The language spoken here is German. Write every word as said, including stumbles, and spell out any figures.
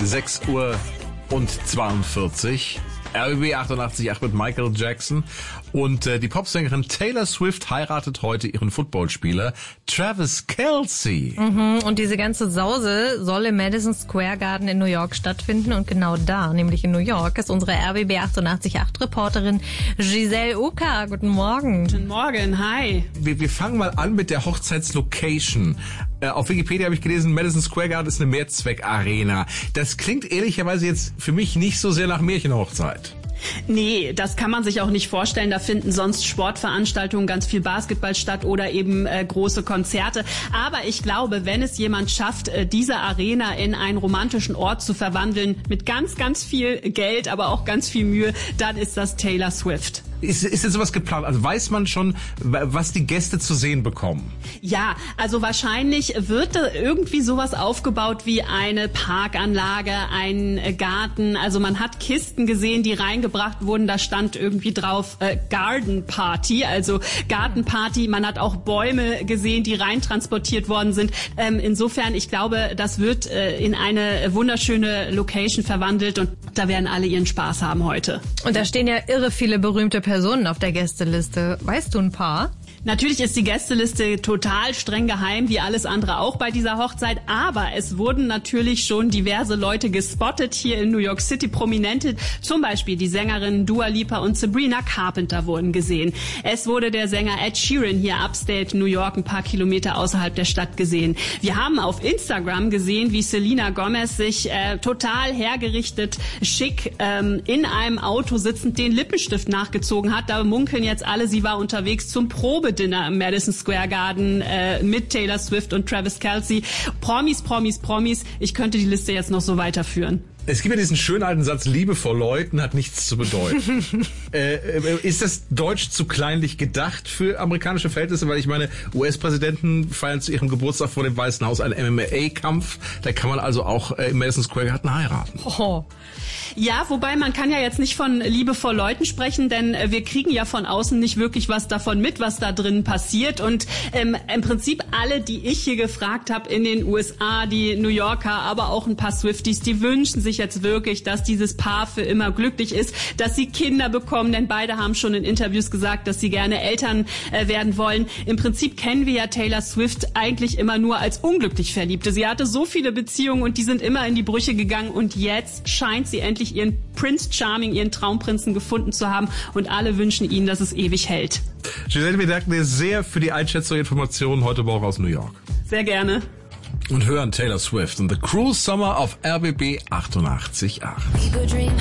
sechs Uhr und zweiundvierzig. R B B achtundachtzig Komma acht mit Michael Jackson. Und äh, die Popsängerin Taylor Swift heiratet heute ihren Footballspieler Travis Kelce. Mhm, und diese ganze Sause soll im Madison Square Garden in New York stattfinden. Und genau da, nämlich in New York, ist unsere R B B achtundachtzig Komma acht Reporterin Giselle Uka. Guten Morgen. Guten Morgen, hi. Wir, wir fangen mal an mit der Hochzeitslocation. Äh, auf Wikipedia habe ich gelesen, Madison Square Garden ist eine Mehrzweckarena. Das klingt ehrlicherweise jetzt für mich nicht so sehr nach Märchenhochzeit. Nee, das kann man sich auch nicht vorstellen. Da finden sonst Sportveranstaltungen, ganz viel Basketball statt oder eben äh, große Konzerte. Aber ich glaube, wenn es jemand schafft, äh, diese Arena in einen romantischen Ort zu verwandeln, mit ganz, ganz viel Geld, aber auch ganz viel Mühe, dann ist das Taylor Swift. Ist, ist jetzt sowas geplant? Also weiß man schon, was die Gäste zu sehen bekommen? Ja, also wahrscheinlich wird da irgendwie sowas aufgebaut wie eine Parkanlage, ein Garten. Also man hat Kisten gesehen, die reingebracht wurden. Da stand irgendwie drauf äh, Garden Party, also Gartenparty. Man hat auch Bäume gesehen, die reintransportiert worden sind. Ähm, insofern, ich glaube, das wird äh, in eine wunderschöne Location verwandelt und da werden alle ihren Spaß haben heute. Und da stehen ja irre viele berühmte Personen auf der Gästeliste. Weißt du ein paar? Natürlich ist die Gästeliste total streng geheim, wie alles andere auch bei dieser Hochzeit. Aber es wurden natürlich schon diverse Leute gespottet hier in New York City. Prominente, zum Beispiel die Sängerinnen Dua Lipa und Sabrina Carpenter wurden gesehen. Es wurde der Sänger Ed Sheeran hier upstate New York, ein paar Kilometer außerhalb der Stadt, gesehen. Wir haben auf Instagram gesehen, wie Selena Gomez sich äh, total hergerichtet, schick ähm, in einem Auto sitzend den Lippenstift nachgezogen hat. Da munkeln jetzt alle, sie war unterwegs zum Probe Dinner im Madison Square Garden äh, mit Taylor Swift und Travis Kelce. Promis, Promis, Promis. Ich könnte die Liste jetzt noch so weiterführen. Es gibt ja diesen schönen alten Satz, Liebe vor Leuten hat nichts zu bedeuten. äh, ist das Deutsch zu kleinlich gedacht für amerikanische Verhältnisse? Weil ich meine, U S-Präsidenten feiern zu ihrem Geburtstag vor dem Weißen Haus einen M M A-Kampf. Da kann man also auch äh, im Madison Square Garden heiraten. Oh. Ja, wobei man kann ja jetzt nicht von Liebe vor Leuten sprechen, denn äh, wir kriegen ja von außen nicht wirklich was davon mit, was da drin passiert. Und ähm, im Prinzip alle, die ich hier gefragt habe in den U S A, die New Yorker, aber auch ein paar Swifties, die wünschen sich jetzt wirklich, dass dieses Paar für immer glücklich ist, dass sie Kinder bekommen, denn beide haben schon in Interviews gesagt, dass sie gerne Eltern äh, werden wollen. Im Prinzip kennen wir ja Taylor Swift eigentlich immer nur als unglücklich Verliebte. Sie hatte so viele Beziehungen und die sind immer in die Brüche gegangen und jetzt scheint sie endlich ihren Prince Charming, ihren Traumprinzen gefunden zu haben und alle wünschen ihnen, dass es ewig hält. Giselle, wir danken dir sehr für die Einschätzung und Informationen heute Morgen aus New York. Sehr gerne. Und hören Taylor Swift und The Cruel Summer auf R B B achtundachtzig Komma acht.